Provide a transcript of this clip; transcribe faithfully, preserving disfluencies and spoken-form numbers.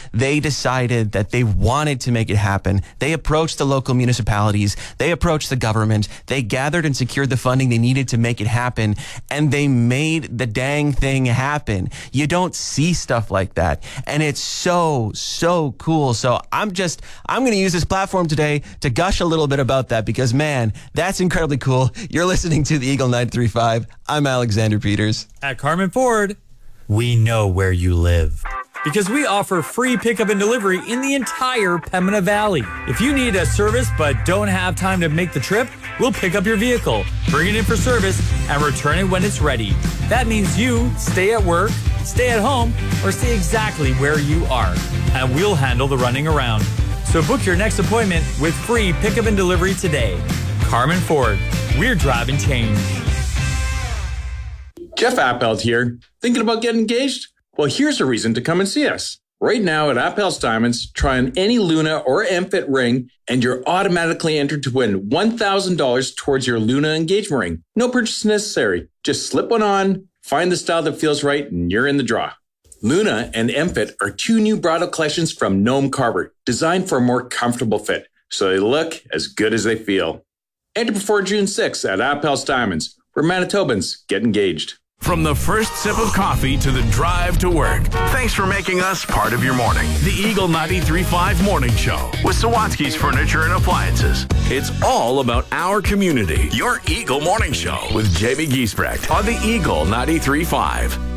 they decided that they wanted to make it happen. They approached the local municipalities. They approached the government. They gathered and secured the funding they needed to make it happen. And they made the dang thing happen. You don't see stuff like that. And it's so, so cool. So I'm just, I'm going to use this platform today to gush a little bit about that because, man, that's incredibly cool. You're listening to the Eagle ninety-three point five. I'm Alexander Peters. At Carmen Ford, we know where you live because we offer free pickup and delivery in the entire Pembina Valley. If you need a service but don't have time to make the trip, we'll pick up your vehicle, bring it in for service, and return it when it's ready. That means you stay at work, stay at home, or stay exactly where you are, and we'll handle the running around. So book your next appointment with free pickup and delivery today. Carmen Ford, we're driving change. Jeff Appelt here. Thinking about getting engaged? Well, here's a reason to come and see us. Right now at Appel's Diamonds, try on any Luna or M-Fit ring, and you're automatically entered to win one thousand dollars towards your Luna engagement ring. No purchase necessary. Just slip one on, find the style that feels right, and you're in the draw. Luna and M-Fit are two new bridal collections from Noam Carver, designed for a more comfortable fit, so they look as good as they feel. Enter before June sixth at Appel's Diamonds, where Manitobans get engaged. From the first sip of coffee to the drive to work, thanks for making us part of your morning. The Eagle ninety-three point five Morning Show with Sawatsky's Furniture and Appliances. It's all about our community. Your Eagle Morning Show with Jamie Giesbrecht on the Eagle ninety-three point five.